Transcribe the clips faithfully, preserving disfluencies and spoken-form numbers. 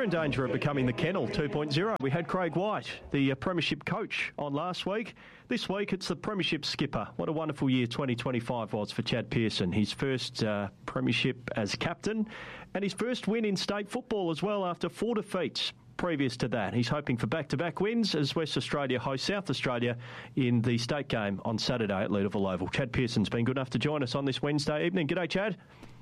We're in danger of becoming the Kennel two point oh. We had Craig White, the uh, Premiership coach, on last week. This week it's the Premiership skipper. What a wonderful year twenty twenty-five was for Chad Pearson. His first uh, Premiership as captain and his first win in state football as well after four defeats previous to that. He's hoping for back-to-back wins as West Australia hosts South Australia in the state game on Saturday at Leederville Oval. Chad Pearson's been good enough to join us on this Wednesday evening. G'day, Chad.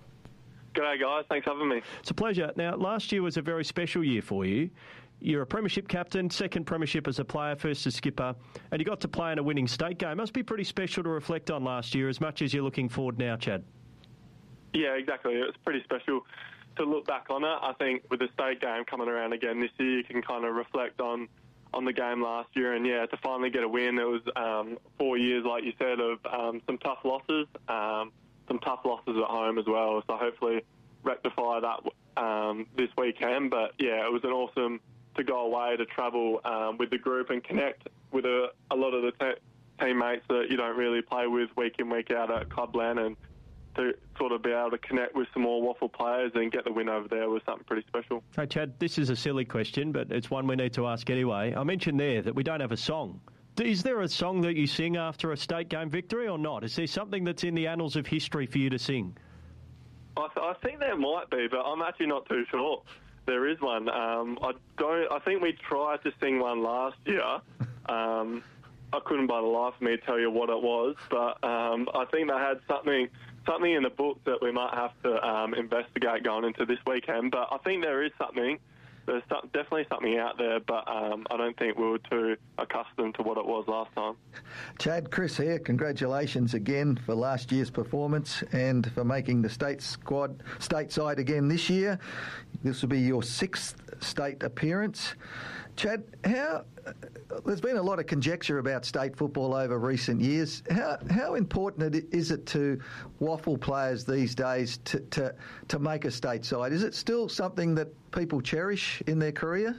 G'day, guys. Thanks for having me. It's a pleasure. Now, last year was a very special year for you. You're a Premiership captain, second Premiership as a player, first as skipper, and you got to play in a winning state game. Must be pretty special to reflect on last year as much as you're looking forward now, Chad. Yeah, exactly. It's pretty special to look back on it. I think with the state game coming around again this year, you can kind of reflect on, on the game last year. And, yeah, to finally get a win, it was um, four years, like you said, of um, some tough losses, um, some tough losses at home as well. So hopefully rectify that um, this weekend. But, yeah, it was an awesome to go away, to travel um, with the group and connect with a, a lot of the te- teammates that you don't really play with week in, week out at Clubland, and to sort of be able to connect with some more Waffle players and get the win over there was something pretty special. Hey, Chad, this is a silly question, but it's one we need to ask anyway. I mentioned there that we don't have a song. Is there a song that you sing after a state game victory or not? Is there something that's in the annals of history for you to sing? I, th- I think there might be, but I'm actually not too sure. There is one. Um, I don't. I think we tried to sing one last year. Um, I couldn't by the life of me tell you what it was, but um, I think they had something something in the book that we might have to um, investigate going into this weekend. But I think there is something. There's some, definitely something out there, but um, I don't think we were too accustomed to what it was last time. Chad, Chris here. Congratulations again for last year's performance and for making the state squad stateside again this year. This will be your sixth state appearance. Chad, how there's been a lot of conjecture about state football over recent years. How how important is it to Waffle players these days to, to, to make a state side? Is it still something that people cherish in their career?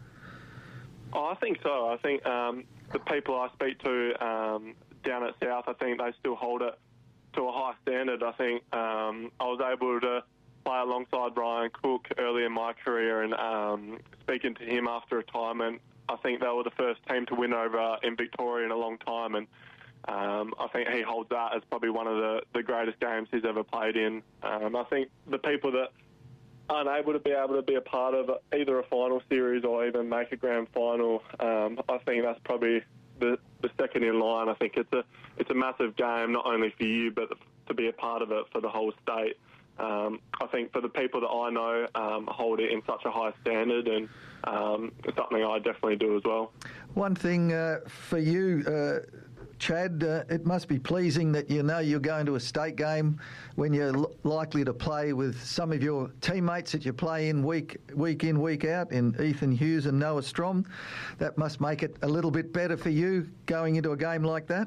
Oh, I think so. I think um, the people I speak to um, down at South, I think they still hold it to a high standard. I think um, I was able to play alongside Ryan Cook early in my career, and um, speaking to him after retirement, I think they were the first team to win over in Victoria in a long time, and um, I think he holds that as probably one of the, the greatest games he's ever played in. Um, I think the people that aren't able to be able to be a part of either a final series or even make a grand final, um, I think that's probably the, the second in line. I think it's a it's a massive game, not only for you, but to be a part of it for the whole state. Um, I think for the people that I know um, hold it in such a high standard, and um, it's something I definitely do as well. One thing uh, for you, uh, Chad, uh, it must be pleasing that you know you're going to a state game when you're l- likely to play with some of your teammates that you play in week week in, week out, in Ethan Hughes and Noah Strom. That must make it a little bit better for you going into a game like that.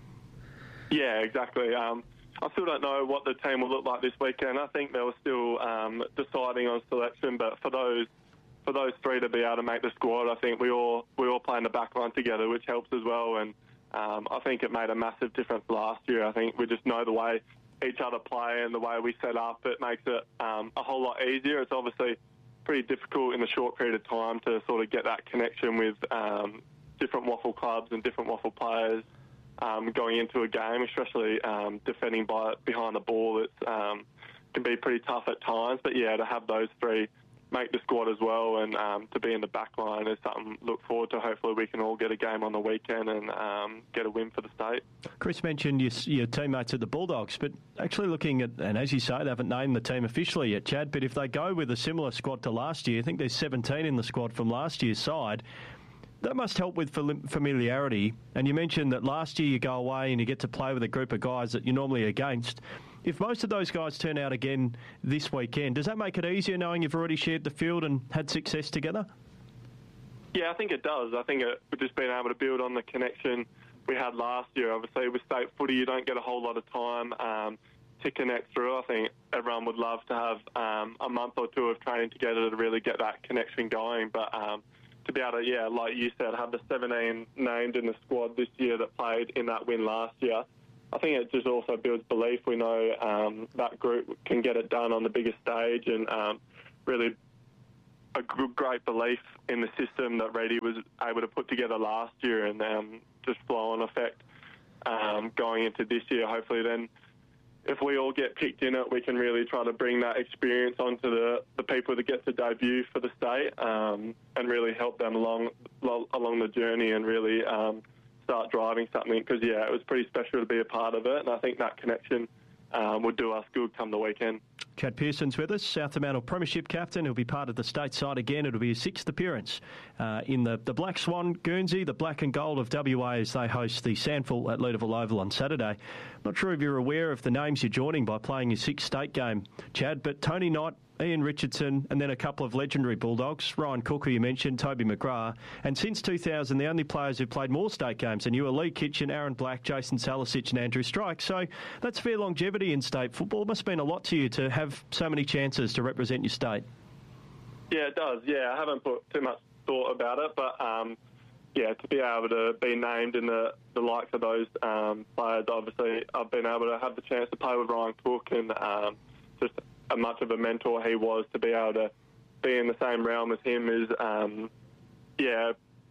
Yeah, exactly. Um, I still don't know what the team will look like this weekend. I think they were still um, deciding on selection, but for those for those three to be able to make the squad, I think we all we all play in the back line together, which helps as well. And um, I think it made a massive difference last year. I think we just know the way each other play and the way we set up. It makes it um, a whole lot easier. It's obviously pretty difficult in a short period of time to sort of get that connection with um, different Waffle clubs and different Waffle players. Um, going into a game, especially um, defending by behind the ball, it um, can be pretty tough at times. But yeah, to have those three make the squad as well, and um, to be in the back line is something to look forward to. Hopefully we can all get a game on the weekend and um, get a win for the state. Chris mentioned your, your teammates at the Bulldogs, but actually looking at, and as you say, they haven't named the team officially yet, Chad, but if they go with a similar squad to last year, I think there's seventeen in the squad from last year's side, that must help with familiarity. And you mentioned that last year you go away and you get to play with a group of guys that you're normally against. If most of those guys turn out again this weekend, does that make it easier knowing you've already shared the field and had success together? Yeah, I think it does. I think it, we've just been able to build on the connection we had last year. Obviously, with state footy, you don't get a whole lot of time um, to connect through. I think everyone would love to have um, a month or two of training together to really get that connection going. But um, to be able to, yeah, like you said, have the seventeen named in the squad this year that played in that win last year, I think it just also builds belief. We know um, that group can get it done on the biggest stage and um, really a good, great belief in the system that Reddy was able to put together last year, and um, just flow-on effect um, going into this year. Hopefully then, if we all get picked in it, we can really try to bring that experience onto the, the people that get to debut for the state, um, and really help them along along the journey and really um, start driving something. Because, yeah, it was pretty special to be a part of it, and I think that connection um, would do us good come the weekend. Chad Pearson's with us, South Fremantle Premiership captain. He'll be part of the state side again. It'll be his sixth appearance uh, in the, the Black Swan Guernsey, the black and gold of W A, as they host the Sandful at Leederville Oval on Saturday. Not sure if you're aware of the names you're joining by playing your sixth state game, Chad, but Tony Knight, Ian Richardson, and then a couple of legendary Bulldogs, Ryan Cook, who you mentioned, Toby McGrath. And since two thousand, the only players who've played more state games than you are Lee Kitchen, Aaron Black, Jason Salisic and Andrew Strike. So that's fair longevity in state football. It must have been a lot to you to have so many chances to represent your state. Yeah, it does. Yeah, I haven't put too much thought about it, but um, yeah, to be able to be named in the, the likes of those um, players, obviously I've been able to have the chance to play with Ryan Cook, and um, just how much of a mentor he was, to be able to be in the same realm as him is, um, yeah,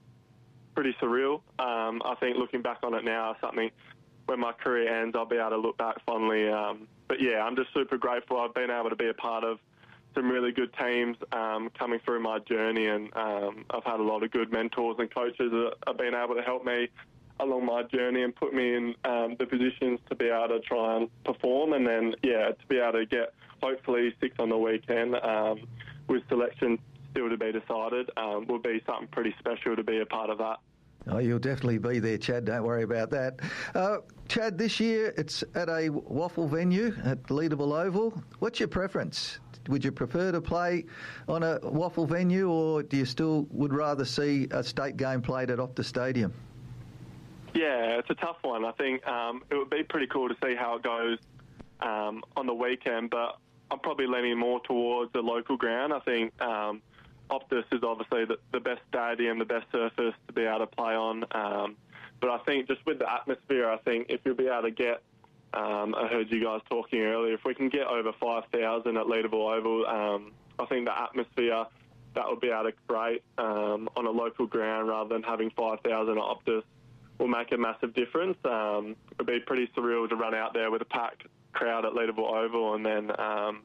pretty surreal. Um, I think looking back on it now, something when my career ends, I'll be able to look back fondly. Um, but yeah, I'm just super grateful. I've been able to be a part of some really good teams um, coming through my journey, and um, I've had a lot of good mentors and coaches that have been able to help me along my journey and put me in um, the positions to be able to try and perform. And then, yeah, to be able to get hopefully six on the weekend um, with selection still to be decided um, will be something pretty special to be a part of that. Oh, you'll definitely be there, Chad. Don't worry about that. Uh, Chad, this year it's at a waffle venue at Leederville Oval. What's your preference? Would you prefer to play on a waffle venue, or do you still would rather see a state game played at Optus Stadium? Yeah, it's a tough one. I think um, it would be pretty cool to see how it goes um, on the weekend, but I'm probably leaning more towards the local ground. I think um, Optus is obviously the, the best stadium, the best surface to be able to play on. Um, but I think just with the atmosphere, I think if you'll be able to get, um, I heard you guys talking earlier, if we can get over five thousand at Leederville Oval, um, I think the atmosphere that would be able to create um, on a local ground rather than having five thousand at Optus will make a massive difference. Um, it would be pretty surreal to run out there with a packed crowd at Leederville Oval, and then um,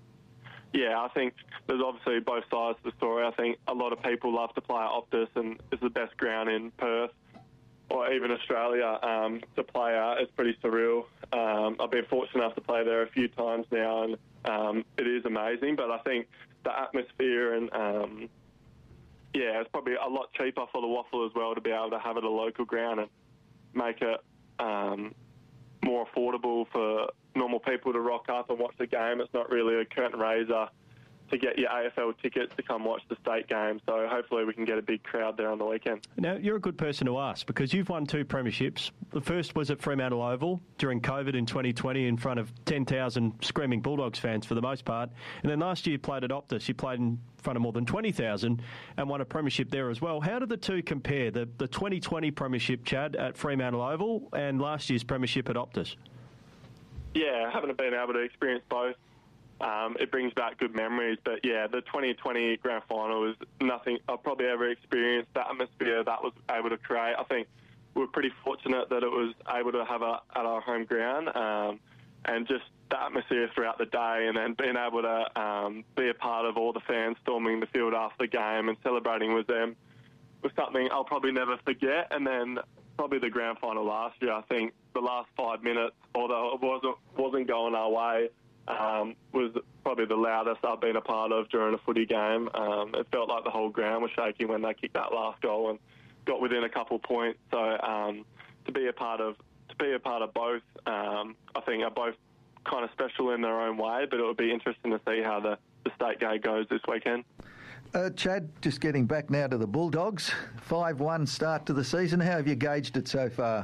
yeah, I think there's obviously both sides to the story. I think a lot of people love to play at Optus, and it's the best ground in Perth or even Australia um, to play at. It's pretty surreal. Um, I've been fortunate enough to play there a few times now, and um, it is amazing. But I think the atmosphere and um, yeah, it's probably a lot cheaper for the waffle as well to be able to have it at a local ground and make it um, more affordable for normal people to rock up and watch the game. It's not really a curtain raiser to get your A F L tickets to come watch the state game. So hopefully we can get a big crowd there on the weekend. Now, you're a good person to ask because you've won two premierships. The first was at Fremantle Oval during COVID in twenty twenty in front of ten thousand screaming Bulldogs fans for the most part. And then last year you played at Optus. You played in front of more than twenty thousand and won a premiership there as well. How do the two compare, the, the twenty twenty premiership, Chad, at Fremantle Oval and last year's premiership at Optus? Yeah, I haven't been able to experience both. Um, it brings back good memories, but yeah, the twenty twenty grand final was nothing I've probably ever experienced. The atmosphere that was able to create, I think we were pretty fortunate that it was able to have a, at our home ground, um, and just the atmosphere throughout the day, and then being able to um, be a part of all the fans storming the field after the game and celebrating with them was something I'll probably never forget. And then probably the grand final last year, I think the last five minutes, although it wasn't wasn't going our way, Um, was probably the loudest I've been a part of during a footy game. Um, it felt like the whole ground was shaking when they kicked that last goal and got within a couple points. So um, to be a part of to be a part of both, um, I think are both kind of special in their own way. But it would be interesting to see how the, the state game goes this weekend. Uh, Chad, just getting back now to the Bulldogs, five one start to the season. How have you gauged it so far?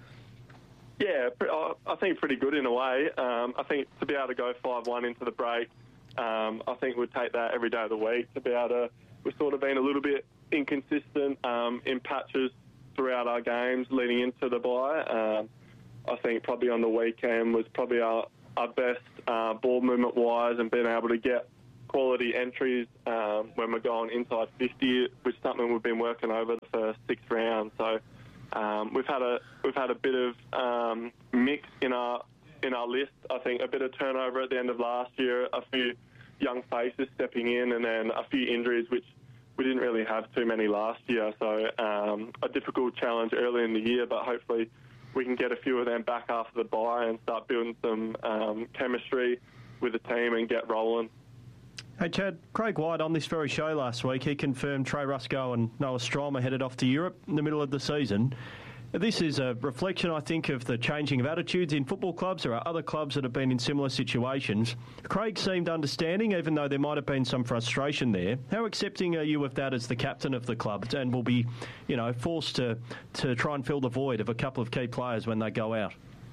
Yeah, I think pretty good in a way. Um, I think to be able to go five one into the break, um, I think we'd take that every day of the week. To be able to, we've sort of been a little bit inconsistent um, in patches throughout our games leading into the bye. Um, I think probably on the weekend was probably our, our best uh, ball movement-wise and being able to get quality entries um, um, when we're going inside fifty, which is something we've been working over the first six rounds. So um, we've had a we've had a bit of um, mix in our in our list. I think a bit of turnover at the end of last year, a few young faces stepping in, and then a few injuries, which we didn't really have too many last year. So um, a difficult challenge early in the year, but hopefully we can get a few of them back after the bye and start building some um, chemistry with the team and get rolling. Hey, Chad, Craig White on this very show last week, he confirmed Trey Ruscoe and Noah Strom are headed off to Europe in the middle of the season. This is a reflection, I think, of the changing of attitudes in football clubs. There are other clubs that have been in similar situations. Craig seemed understanding, even though there might have been some frustration there. How accepting are you of that as the captain of the club and will be, you know, forced to, to try and fill the void of a couple of key players when they go out?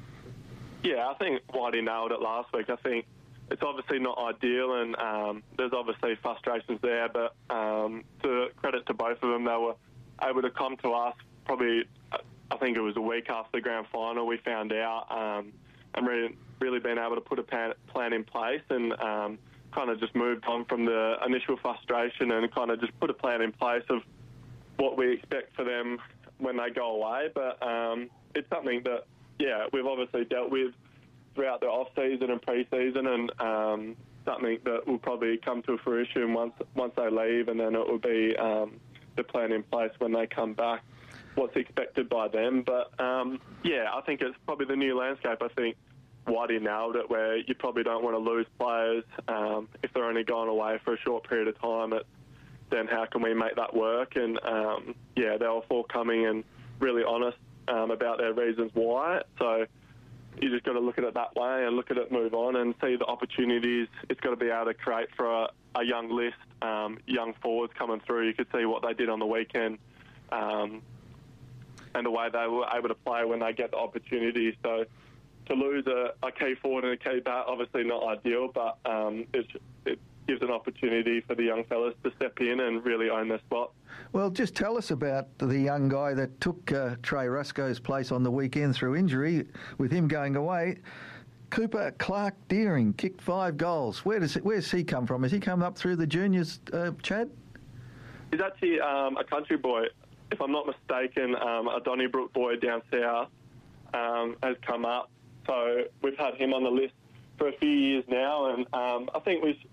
Yeah, I think Whitey nailed it last week. I think it's obviously not ideal, and um, there's obviously frustrations there, but um, to credit to both of them, they were able to come to us probably, I think it was a week after the grand final, we found out, um, and really, really been able to put a plan, plan in place and um, kind of just moved on from the initial frustration and kind of just put a plan in place of what we expect for them when they go away. But um, it's something that, yeah, we've obviously dealt with throughout the off-season and pre-season, and um, something that will probably come to fruition once once they leave, and then it will be um, the plan in place when they come back, what's expected by them. But, um, yeah, I think it's probably the new landscape. I think Whitey nailed it, where you probably don't want to lose players um, if they're only going away for a short period of time. It's, then how can we make that work? And, um, yeah, they were forthcoming and really honest um, about their reasons why. So you just got to look at it that way and look at it, move on, and see the opportunities it's got to be able to create for a, a young list, um, young forwards coming through. You could see what they did on the weekend um, and the way they were able to play when they get the opportunity. So to lose a, a key forward and a key bat, obviously not ideal, but um, it's, it gives an opportunity for the young fellas to step in and really own their spot. Well, just tell us about the young guy that took uh, Trey Ruscoe's place on the weekend through injury, with him going away. Cooper Clark Deering kicked five goals. Where does it, where's he come from? Has he come up through the juniors, uh, Chad? He's actually um, a country boy. If I'm not mistaken, um, a Donnybrook boy down south um, has come up. So we've had him on the list for a few years now, and um, I think we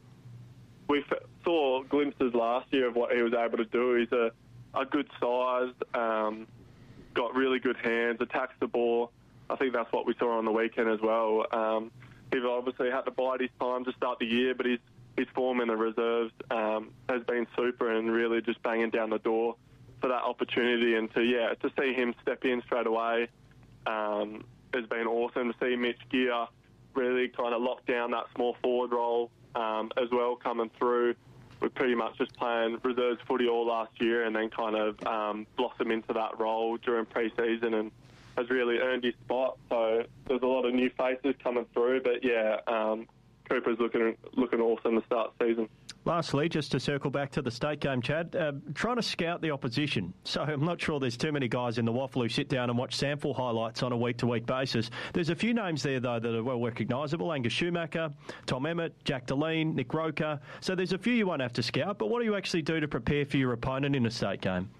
we saw glimpses last year of what he was able to do. He's a, a good size, um, got really good hands, attacks the ball. I think that's what we saw on the weekend as well. Um, he's obviously had to bide his time to start the year, but his, his form in the reserves um, has been super and really just banging down the door for that opportunity. And to, yeah, to see him step in straight away um, has been awesome. To see Mitch Gear really kind of lock down that small forward role um, as well coming through. We're pretty much just playing reserves footy all last year and then kind of um, blossom into that role during pre-season and has really earned his spot. So there's a lot of new faces coming through, but yeah, um, Cooper's looking looking awesome to start the season. Lastly, just to circle back to the state game, Chad, uh, trying to scout the opposition. So I'm not sure there's too many guys in the waffle who sit down and watch sample highlights on a week-to-week basis. There's a few names there, though, that are well recognisable. Angus Schumacher, Tom Emmett, Jack Deline, Nick Roker. So there's a few you won't have to scout, but what do you actually do to prepare for your opponent in a state game?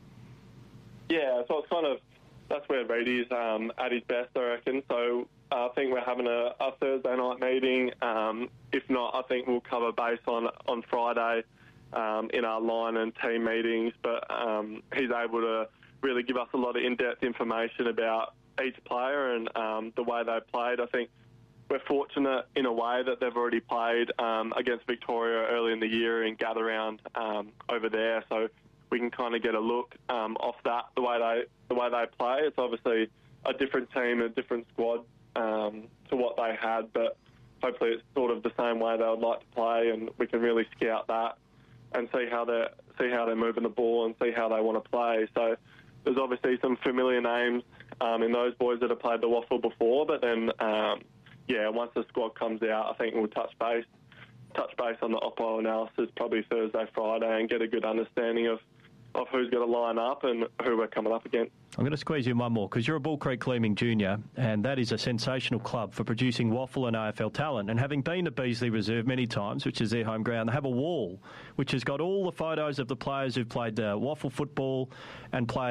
Yeah, so it's kind of, that's where Reedy's um, at his best, I reckon. So uh, I think we're having a, a Thursday night meeting. Um, if not, I think we'll cover base on, on Friday um, in our line and team meetings. But um, he's able to really give us a lot of in-depth information about each player and um, the way they played. I think we're fortunate in a way that they've already played um, against Victoria early in the year in gather round um, over there. So we can kind of get a look um, off that, the way they the way they play. It's obviously a different team, a different squad um, to what they had, but hopefully it's sort of the same way they would like to play, and we can really scout that and see how they're see how they're moving the ball and see how they want to play. So there's obviously some familiar names um, in those boys that have played the waffle before, but then um, yeah, once the squad comes out, I think we'll touch base touch base on the Oppo analysis probably Thursday, Friday, and get a good understanding of of who's going to line up and who we're coming up against. I'm going to squeeze you in one more because you're a Bull Creek Gleaming Junior, and that is a sensational club for producing waffle and A F L talent. And having been to Beasley Reserve many times, which is their home ground, they have a wall which has got all the photos of the players who've played uh, waffle football and played